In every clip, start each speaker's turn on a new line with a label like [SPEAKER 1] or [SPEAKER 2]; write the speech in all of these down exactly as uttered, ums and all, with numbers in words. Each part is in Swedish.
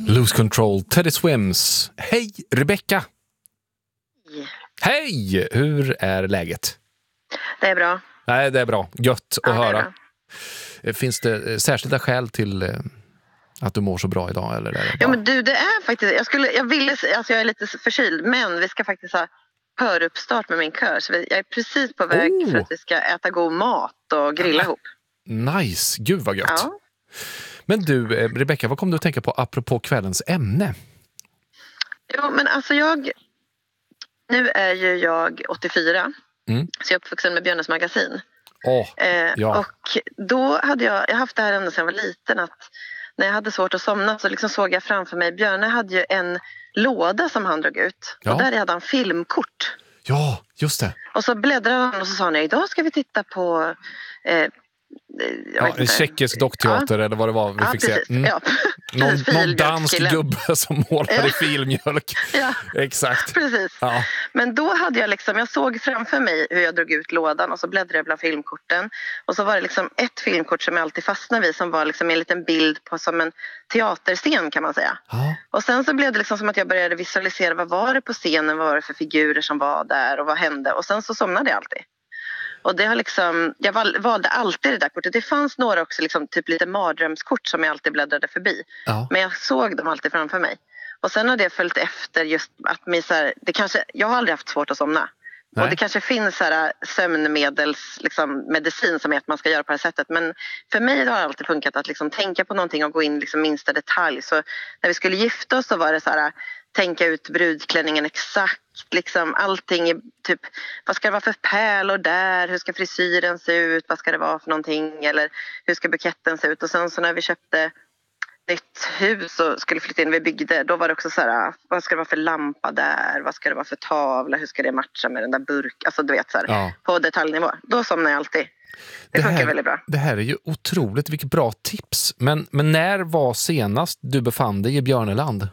[SPEAKER 1] Lose Control, Teddy Swims. Hej, Rebecca!
[SPEAKER 2] Hej.
[SPEAKER 1] Hej! Hur är läget?
[SPEAKER 2] Det är bra.
[SPEAKER 1] Nej, det är bra. Gött att
[SPEAKER 2] ja,
[SPEAKER 1] höra. Finns det särskilda skäl till eh, att du mår så bra idag? Eller är det bara...
[SPEAKER 2] Ja, men du, det är faktiskt... Jag, skulle, jag, ville, alltså jag är lite förkyld, men vi ska faktiskt ha höruppstart med min kör. Så jag är precis på väg
[SPEAKER 1] oh.
[SPEAKER 2] för att vi ska äta god mat och grilla ihop.
[SPEAKER 1] Nice, gud vad gött.
[SPEAKER 2] Ja.
[SPEAKER 1] Men du, Rebecca, vad kom du att tänka på apropå kvällens ämne?
[SPEAKER 2] Jo, men alltså jag... Nu är ju jag åttiofyra, mm. så jag är uppvuxen med Björnes magasin.
[SPEAKER 1] Oh,
[SPEAKER 2] eh,
[SPEAKER 1] ja.
[SPEAKER 2] Och då hade jag... Jag har haft det här ända sedan jag var liten, att när jag hade svårt att somna så liksom såg jag framför mig... Björne hade ju en låda som han drog ut. Ja. Och där hade han filmkort.
[SPEAKER 1] Ja, just det.
[SPEAKER 2] Och så bläddrade han och så sa han, idag ska vi titta på... Eh,
[SPEAKER 1] ja, en tjeckisk dockteater ja. Eller vad det var vi
[SPEAKER 2] ja,
[SPEAKER 1] fick
[SPEAKER 2] precis.
[SPEAKER 1] se. Mm.
[SPEAKER 2] Ja.
[SPEAKER 1] Någon, någon dansk gubbe som målade ja. filmjölk.
[SPEAKER 2] Ja.
[SPEAKER 1] Exakt.
[SPEAKER 2] Precis.
[SPEAKER 1] Ja.
[SPEAKER 2] Men då hade jag liksom, jag såg framför mig hur jag drog ut lådan och så bläddrade jag bland filmkorten. Och så var det liksom ett filmkort som jag alltid fastnade vid som var liksom en liten bild på som en teaterscen kan man säga.
[SPEAKER 1] Ja.
[SPEAKER 2] Och sen så blev det liksom som att jag började visualisera vad var det på scenen, vad var det för figurer som var där och vad hände. Och sen så somnade jag alltid. Och det har liksom, jag val, valde alltid det där kortet. Det fanns några också, liksom, typ lite mardrömskort som jag alltid bläddrade förbi. Ja. Men jag såg dem alltid framför mig. Och sen har det följt efter just att mig, så här, det kanske, jag har aldrig haft svårt att somna. Nej. Och det kanske finns så här, sömnmedels, liksom, medicin som är att man ska göra på det här sättet. Men för mig har det alltid funkat att liksom, tänka på någonting och gå in liksom, minsta detalj. Så när vi skulle gifta oss så var det så här... tänka ut brudklänningen exakt, liksom allting, typ vad ska det vara för pärlor där, hur ska frisyren se ut, vad ska det vara för någonting eller hur ska buketten se ut. Och sen så när vi köpte nytt hus och skulle flytta in, vi byggde, då var det också så här, vad ska det vara för lampa där, vad ska det vara för tavla, hur ska det matcha med den där burk, alltså du vet så här, ja. På detaljnivå, då somnar jag alltid. Det, det funkar
[SPEAKER 1] här,
[SPEAKER 2] väldigt bra.
[SPEAKER 1] Det här är ju otroligt, vilket bra tips. Men, men när var senast du befann dig i Björneland?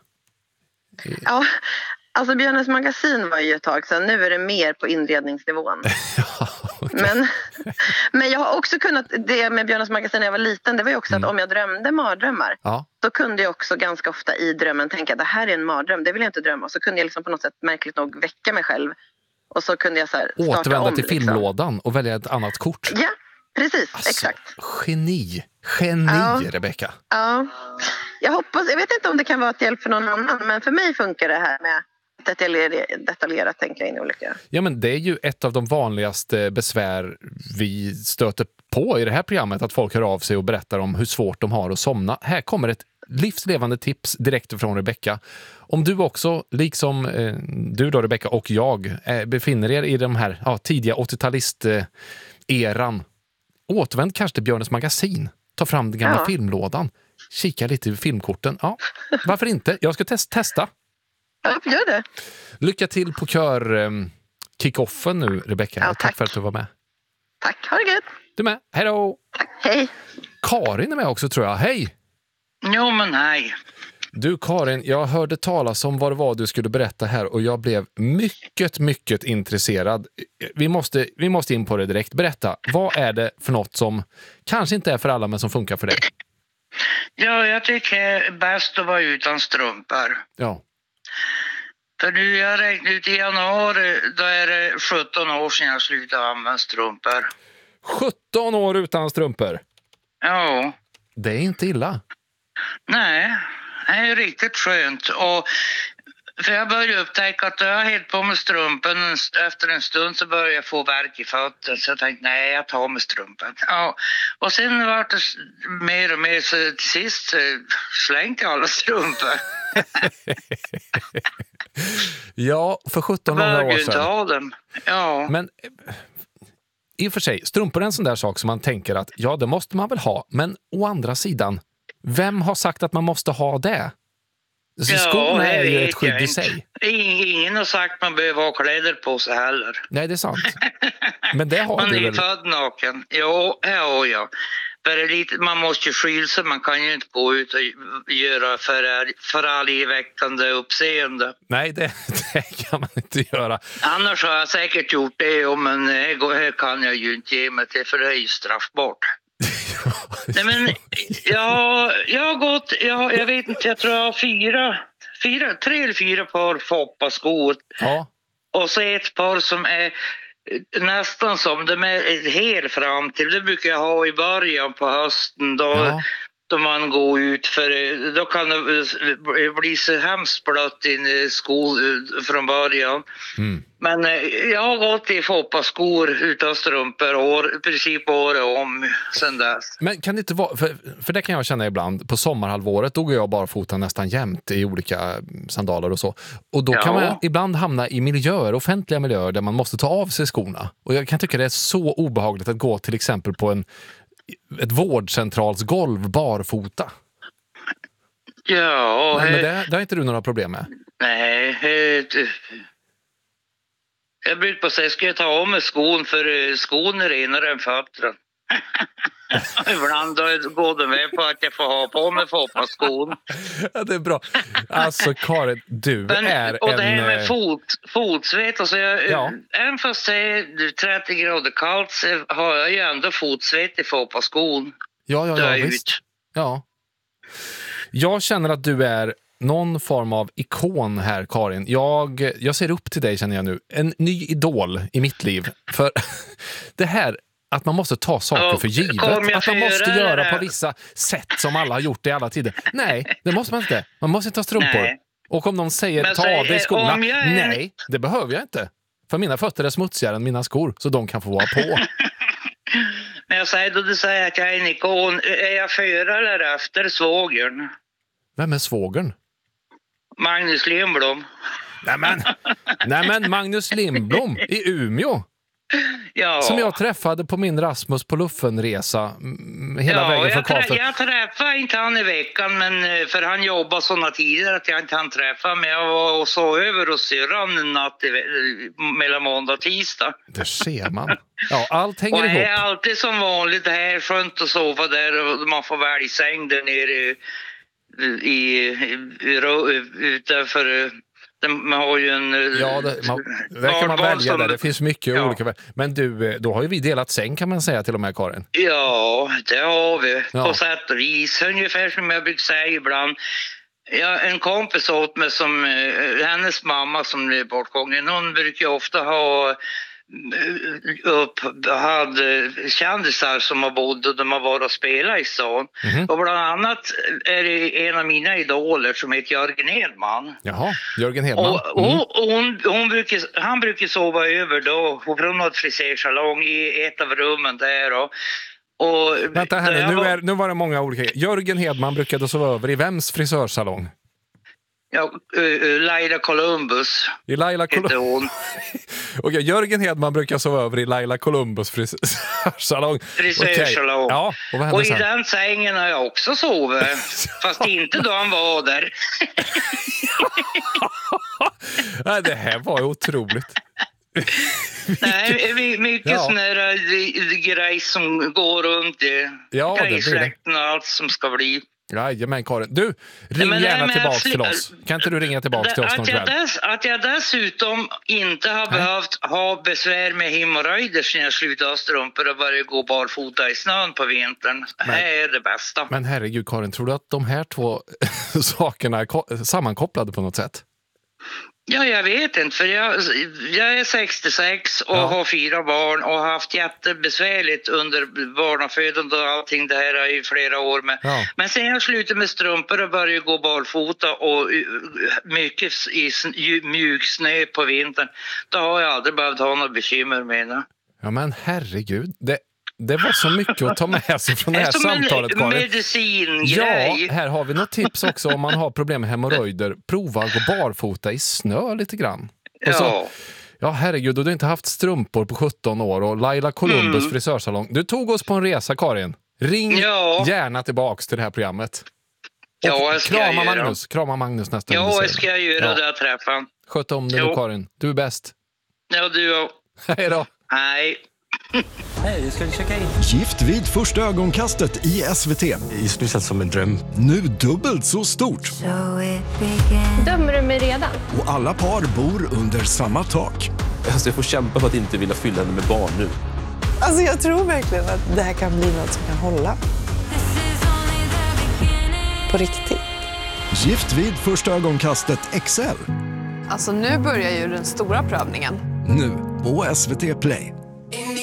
[SPEAKER 2] Ja, alltså Björnes magasin var ju ett tag sedan. Nu är det mer på inredningsnivån.
[SPEAKER 1] Ja, okay.
[SPEAKER 2] men, men jag har också kunnat, det med Björnes magasin när jag var liten, det var ju också mm. att om jag drömde mardrömmar, ja. Då kunde jag också ganska ofta i drömmen tänka att det här är en mardröm, det vill jag inte drömma. Och så kunde jag liksom på något sätt märkligt nog väcka mig själv. Och så kunde jag så här starta
[SPEAKER 1] återvända
[SPEAKER 2] om,
[SPEAKER 1] till
[SPEAKER 2] liksom.
[SPEAKER 1] Filmlådan och välja ett annat kort.
[SPEAKER 2] Ja, precis,
[SPEAKER 1] alltså,
[SPEAKER 2] exakt.
[SPEAKER 1] Geni, geni ja. Rebecca.
[SPEAKER 2] Ja, jag hoppas, jag vet inte om det kan vara ett hjälp för någon annan, men för mig funkar det här med detaljerat, detaljerat tänka in olika.
[SPEAKER 1] Ja, men det är ju ett av de vanligaste besvär vi stöter på i det här programmet, att folk hör av sig och berättar om hur svårt de har att somna. Här kommer ett livslevande tips direkt från Rebecca. Om du också, liksom eh, du då Rebecca och jag, eh, befinner er i de här ja, tidiga åttiotalist-eran, eh, återvänd kanske till Björnes magasin. Ta fram den gamla ja. filmlådan. Kika lite i filmkorten. Ja, varför inte? Jag ska test- testa.
[SPEAKER 2] Ja, gör det.
[SPEAKER 1] Lycka till på kör um, kick-offen nu, Rebecca.
[SPEAKER 2] Ja,
[SPEAKER 1] tack. tack för att du var med.
[SPEAKER 2] Tack, ha det gött.
[SPEAKER 1] Du med. Hej då.
[SPEAKER 2] Tack, hej.
[SPEAKER 1] Karin är med också, tror jag. Hej.
[SPEAKER 3] Jo, men hej.
[SPEAKER 1] Du Karin, jag hörde talas om vad det var du skulle berätta här och jag blev mycket, mycket intresserad. Vi måste, vi måste in på det direkt. Berätta, vad är det för något som kanske inte är för alla men som funkar för dig?
[SPEAKER 3] Ja, jag tycker det är bäst att vara utan strumpor.
[SPEAKER 1] Ja.
[SPEAKER 3] För nu jag räknar ut i januari, då är det sjutton år sedan jag slutade använda strumpor.
[SPEAKER 1] sjutton år utan strumpor?
[SPEAKER 3] Ja.
[SPEAKER 1] Det är inte illa.
[SPEAKER 3] Nej, det är riktigt skönt. Och för jag började upptäcka att jag helt på med strumpen. Efter en stund så började jag få värk i fötter. Så jag tänkte, nej, jag tar med strumpen. Ja. Och sen var det mer och mer, så till sist så slängde jag alla strumpor.
[SPEAKER 1] Ja, för sjutton år sedan.
[SPEAKER 3] Jag inte ha dem. Ja.
[SPEAKER 1] Men i och för sig, strumpor är en sån där sak som man tänker att ja, det måste man väl ha. Men å andra sidan, vem har sagt att man måste ha det? Så skorna är ju ett skydd i sig.
[SPEAKER 3] Ingen har sagt att man behöver ha kläder på sig heller.
[SPEAKER 1] Nej, det är sant. Men det har
[SPEAKER 3] man
[SPEAKER 1] du
[SPEAKER 3] är
[SPEAKER 1] väl?
[SPEAKER 3] född naken. Ja, ja, ja. För lite, man måste ju skylja sig. Man kan ju inte gå ut och göra förargväckande uppseende.
[SPEAKER 1] Nej, det, det kan man inte göra.
[SPEAKER 3] Annars har jag säkert gjort det, men det kan jag ju inte ge mig till, för det är ju straffbart. Nej, men ja, jag har gått, jag, jag vet inte, jag tror jag har fyra, fyra, tre eller fyra par foppaskor.
[SPEAKER 1] Ja.
[SPEAKER 3] Och så ett par som är nästan som, de är helt fram till, det brukar jag ha i början på hösten då.
[SPEAKER 1] Ja.
[SPEAKER 3] Då man går ut, för då kan det bli så hemskt blött i skor från början.
[SPEAKER 1] Mm.
[SPEAKER 3] Men jag har gått i foppaskor utan strumpor år, i princip året om sen dess.
[SPEAKER 1] Men kan det inte vara, för, för det kan jag känna ibland, på sommarhalvåret då går jag bara foten nästan jämt i olika sandaler och så. Och då
[SPEAKER 3] Ja.
[SPEAKER 1] kan man ibland hamna i miljöer, offentliga miljöer där man måste ta av sig skorna. Och jag kan tycka det är så obehagligt att gå till exempel på en ett vårdcentralsgolv barfota.
[SPEAKER 3] Ja.
[SPEAKER 1] Men, men det, det har inte du några problem med?
[SPEAKER 3] Nej. Jag brukar på säga, ska jag ta av mig skon, för skon är renare än fötterna. Ibland då går det med på att jag får ha på mig foppaskon.
[SPEAKER 1] Ja, det är bra. Alltså Karin, du
[SPEAKER 3] Men,
[SPEAKER 1] är
[SPEAKER 3] och
[SPEAKER 1] en...
[SPEAKER 3] det här med fot, fotsvett, alltså jag,
[SPEAKER 1] Ja.
[SPEAKER 3] även fast det är trettio grader kallt så har jag ju ändå fotsvett i foppaskon.
[SPEAKER 1] Ja, ja, ja,
[SPEAKER 3] Dö
[SPEAKER 1] visst.
[SPEAKER 3] ut.
[SPEAKER 1] Ja. Jag känner att du är någon form av ikon här, Karin. Jag, jag ser upp till dig, känner jag nu. En ny idol i mitt liv. För det här att man måste ta saker
[SPEAKER 3] Ja,
[SPEAKER 1] för givet.
[SPEAKER 3] kom jag
[SPEAKER 1] Att man måste
[SPEAKER 3] göra
[SPEAKER 1] göra
[SPEAKER 3] det?
[SPEAKER 1] på vissa sätt som alla har gjort det i alla tider. Nej, det måste man inte. Man måste inte ha strumpor.
[SPEAKER 3] Nej.
[SPEAKER 1] Och om någon säger
[SPEAKER 3] Men
[SPEAKER 1] ta
[SPEAKER 3] säg,
[SPEAKER 1] av dig skorna.
[SPEAKER 3] om jag är-
[SPEAKER 1] Nej, det behöver jag inte. För mina fötter är smutsigare än mina skor. Så de kan få vara på.
[SPEAKER 3] Men jag säger då, du säger att jag är en ikon. Är jag före eller efter svågern?
[SPEAKER 1] Vem är svågern?
[SPEAKER 3] Magnus Lindblom.
[SPEAKER 1] Nämen, Nämen Magnus Lindblom i Umeå.
[SPEAKER 3] Ja.
[SPEAKER 1] Som jag träffade på min Rasmus på Luffenresa mm, hela
[SPEAKER 3] ja,
[SPEAKER 1] vägen från
[SPEAKER 3] jag, trä,
[SPEAKER 1] Karlstad.
[SPEAKER 3] jag träffade inte han i veckan, men eh, för han jobbar såna tider att jag inte hann träffa. Men jag var och sov över hos syrran en natt i, ve- mellan måndag och tisdag.
[SPEAKER 1] Det ser man. Ja, allt hänger
[SPEAKER 3] Och det är
[SPEAKER 1] ihop.
[SPEAKER 3] alltid som vanligt, det här är skönt att sova där och man får välja säng där nere i, i, i, i, utanför. Man har ju en...
[SPEAKER 1] Ja, det, man, där kan man
[SPEAKER 3] barnbarn
[SPEAKER 1] välja
[SPEAKER 3] som-
[SPEAKER 1] där. Det finns mycket
[SPEAKER 3] Ja.
[SPEAKER 1] olika. Men du, då har ju vi delat säng kan man säga till och med, Karin.
[SPEAKER 3] Ja, det har vi.
[SPEAKER 1] Ja.
[SPEAKER 3] På sätt och vis. Ungefär som jag brukar säga ibland. Ja, en kompis åt mig som, eh, hennes mamma som är bortgången, hon brukar ofta ha eh, upp, hade kändisar som har bott och de har varit och spelat i stan.
[SPEAKER 1] Mhm.
[SPEAKER 3] Och bland annat är det en av mina idoler som heter Jörgen Hedman.
[SPEAKER 1] Jaha, Jörgen Hedman.
[SPEAKER 3] Och,
[SPEAKER 1] Mm.
[SPEAKER 3] och, och hon, hon brukar, han brukar sova över då, för hon har ett frisersalong i ett av rummen där. Och, och
[SPEAKER 1] Vänta här
[SPEAKER 3] där
[SPEAKER 1] nu, nu,
[SPEAKER 3] var-
[SPEAKER 1] är, nu var det många olika. Jörgen Hedman brukade sova över i vems frisörsalong?
[SPEAKER 3] Ja, uh, Laila Columbus
[SPEAKER 1] I Laila
[SPEAKER 3] heter
[SPEAKER 1] Columbus.
[SPEAKER 3] hon.
[SPEAKER 1] Okej, Jörgen Hedman brukar sova över i Laila Columbus frisörsalong.
[SPEAKER 3] Frisersalong.
[SPEAKER 1] Okej. Ja, och vad hände
[SPEAKER 3] Och i
[SPEAKER 1] sen?
[SPEAKER 3] den sängen har jag också sovit. Fast inte då han var där.
[SPEAKER 1] Nej, det här var ju otroligt.
[SPEAKER 3] Nej, my- mycket
[SPEAKER 1] Ja.
[SPEAKER 3] sån här äh, grej som går runt i
[SPEAKER 1] Ja, det blir det.
[SPEAKER 3] grejsläkten och allt som ska bli.
[SPEAKER 1] Jajamän, Karin. Du, ring
[SPEAKER 3] men det
[SPEAKER 1] gärna
[SPEAKER 3] med
[SPEAKER 1] tillbaks
[SPEAKER 3] fli-
[SPEAKER 1] till oss. Kan inte du ringa tillbaks till oss någon
[SPEAKER 3] att, jag
[SPEAKER 1] kväll?
[SPEAKER 3] dess, att jag dessutom inte har
[SPEAKER 1] Nej.
[SPEAKER 3] behövt ha besvär med hemorrojder sen jag slutade ha strumpor och började gå barfota i snön på vintern. Det här är det bästa.
[SPEAKER 1] Men herregud, Karin, tror du att de här två sakerna är ko- sammankopplade på något sätt?
[SPEAKER 3] Ja, jag vet inte, för jag, jag är sextiosex och
[SPEAKER 1] Ja.
[SPEAKER 3] har fyra barn och har haft jättebesvärligt under barnafödande och allting det här i flera år. Med.
[SPEAKER 1] Ja.
[SPEAKER 3] Men sen jag slutade med strumpor och började gå barfota och uh, mycket i sn- ju- mjuk snö på vintern, då har jag aldrig behövt ha några bekymmer med det.
[SPEAKER 1] Ja, men herregud. Det, det var så mycket att ta med sig från det
[SPEAKER 3] Det är
[SPEAKER 1] här
[SPEAKER 3] som
[SPEAKER 1] samtalet,
[SPEAKER 3] en
[SPEAKER 1] Karin.
[SPEAKER 3] medicingrej.
[SPEAKER 1] Ja, här har vi något tips också om man har problem med hemorrojder. Prova att gå barfota i snö lite grann. Och så,
[SPEAKER 3] Ja.
[SPEAKER 1] ja, herregud, du har inte haft strumpor på sjutton år och Laila Columbus
[SPEAKER 3] Mm.
[SPEAKER 1] frisörsalong. Du tog oss på en resa, Karin. Ring
[SPEAKER 3] Ja.
[SPEAKER 1] gärna tillbaks till det här programmet. Och
[SPEAKER 3] Ja, det ska jag
[SPEAKER 1] krama
[SPEAKER 3] göra.
[SPEAKER 1] Magnus, krama Magnus nästa gång
[SPEAKER 3] Ja,
[SPEAKER 1] du
[SPEAKER 3] det
[SPEAKER 1] ser
[SPEAKER 3] ska jag
[SPEAKER 1] honom.
[SPEAKER 3] göra
[SPEAKER 1] Ja.
[SPEAKER 3] det jag träffar.
[SPEAKER 1] Sköt om dig
[SPEAKER 3] Jo.
[SPEAKER 1] nu, Karin. Du är bäst.
[SPEAKER 3] Ja, du och...
[SPEAKER 1] Hej då.
[SPEAKER 3] Nej.
[SPEAKER 4] Hej, ska du checka in?
[SPEAKER 5] Gift vid första ögonkastet i S V T.
[SPEAKER 4] Just nu känns som en dröm.
[SPEAKER 5] Nu dubbelt så stort.
[SPEAKER 6] So it began.
[SPEAKER 7] Dömer du mig redan?
[SPEAKER 5] Och alla par bor under samma tak.
[SPEAKER 4] Alltså jag får kämpa för att inte vilja fylla henne med barn nu.
[SPEAKER 7] Alltså jag tror verkligen att det här kan bli något som kan hålla. På riktigt.
[SPEAKER 5] Gift vid första ögonkastet X L.
[SPEAKER 7] Alltså nu börjar ju den stora prövningen.
[SPEAKER 5] Nu på S V T Play.
[SPEAKER 8] In the